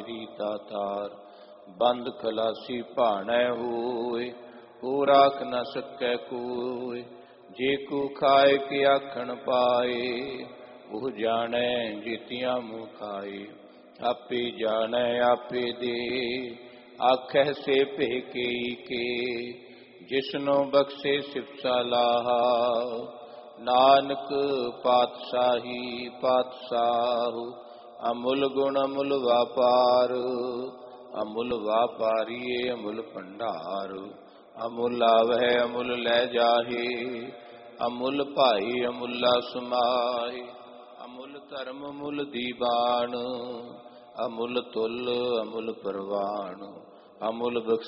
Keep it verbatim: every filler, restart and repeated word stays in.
पाही दातार। बंद खलासी भाणै होए, हो राख न सकै कोय। जे को खाए के आखण पाए, ओह जानै जीतियां मुँह खाए। आपे जानै आपे दे, आखै से भेके के। जिसनो बख्शे सिफसा लाहा, नानक पातशाही पातशाह। अमुल गुण अमुल व्यापार, अमुल व्यापारीए अमुल भंडार। अमुल आवै अमुल लै जाहे, अमुल भाई अमुला समाए। अमुल धर्म अमुल दीवान, अमुल तुल अमुल परवान। अमुल बख्श